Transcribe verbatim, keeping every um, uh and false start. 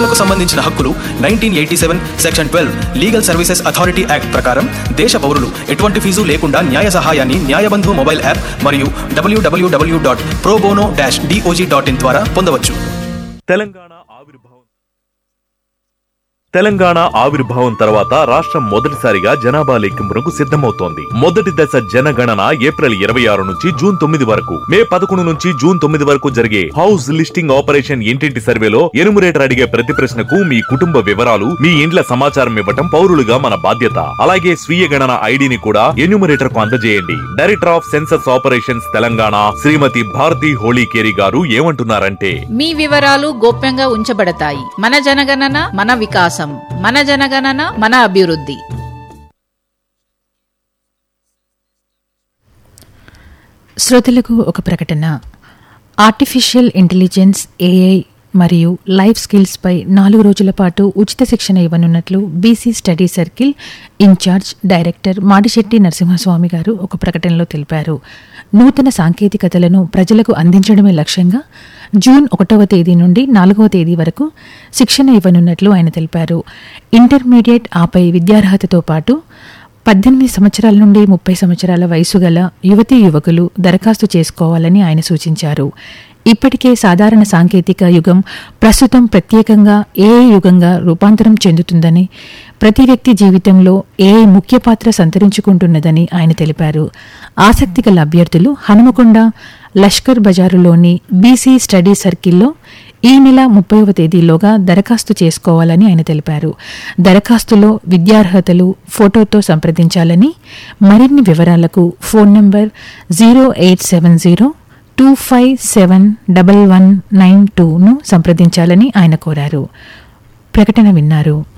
పిల్లలకు సంబంధించిన హక్కులు nineteen eighty seven section twelve legal services authority act ప్రకారం దేశ పౌరులు ఎటువంటి ఫీజు లేకుండా న్యాయ సహాయాన్ని న్యాయబంధు మొబైల్ యాప్ మరియు డబ్ల్యూడబ్ల్యూడబ్ల్యూ dot pro bono dash DOJ dot in ద్వారా పొందవచ్చు. తెలంగాణ ఆవిర్భావం తెలంగాణ ఆవిర్భావం తర్వాత రాష్ట్రం మొదటిసారిగా జనాభా లెక్కింపునకు సిద్ధమవుతోంది. మొదటి దశ జనగణన ఏప్రిల్ ఇరవై ఆరు నుంచి జూన్ తొమ్మిది వరకు, మే పదకొండు నుంచి జూన్ తొమ్మిది వరకు జరిగే హౌస్ లిస్టింగ్ ఆపరేషన్ ఇంటింటి సర్వేలో ఎనుమరేటర్ అడిగే ప్రతి ప్రశ్నకు మీ కుటుంబ వివరాలు, మీ ఇండ్ల సమాచారం ఇవ్వటం పౌరులుగా మన బాధ్యత. అలాగే స్వీయ గణన ఐడిని కూడా ఎన్యూమరేటర్ కు అందజేయండి. Director of census operations Telangana శ్రీమతి భారతి హోళీకేరి గారు ఏమంటున్నారంటే, మీ వివరాలు గోప్యంగా ఉంచబడతాయి. మన జనగణన మన వికాసం, మన జనగణన మన అభివృద్ధి. శ్రోతలకు ఒక ప్రకటన. ఆర్టిఫిషియల్ ఇంటెలిజెన్స్, ఏఐ మరియు లైఫ్ స్కిల్స్ పై నాలుగు రోజుల పాటు ఉచిత శిక్షణ ఇవ్వనున్నట్లు BC study circle incharge director Madishetti Narasimhaswamy గారు ఒక ప్రకటనలో తెలిపారు. నూతన సాంకేతికతలను ప్రజలకు అందించడమే లక్ష్యంగా జూన్ ఒకటవ తేదీ నుండి నాలుగవ తేదీ వరకు శిక్షణ ఇవ్వనున్నట్లు ఆయన తెలిపారు. ఇంటర్మీడియట్ ఆపై విద్యార్హతతో పాటు పద్దెనిమిది సంవత్సరాల నుండి ముప్పై సంవత్సరాల వయసు గల యువతీ యువకులు దరఖాస్తు చేసుకోవాలని ఆయన సూచించారు. ఇప్పటికే సాధారణ సాంకేతిక యుగం ప్రస్తుతం ప్రత్యేకంగా ఏఐ యుగంగా రూపాంతరం చెందుతుందని, ప్రతి వ్యక్తి జీవితంలో ఏఐ ముఖ్య పాత్ర సంతరించుకుంటున్నదని ఆయన తెలిపారు. ఆసక్తి గల అభ్యర్థులు హనుమకొండ లష్కర్ బజారులోని బీసీ స్టడీ సర్కిల్లో ఈ నెల ముప్పైవ తేదీలోగా దరఖాస్తు చేసుకోవాలని ఆయన తెలిపారు. దరఖాస్తులో విద్యార్హతలు ఫోటోతో సంప్రదించాలని, మరిన్ని వివరాలకు phone number zero eight seven zero two five seven double one nine టూను సంప్రదించాలని ఆయన కోరారు. ప్రకటన విన్నారు.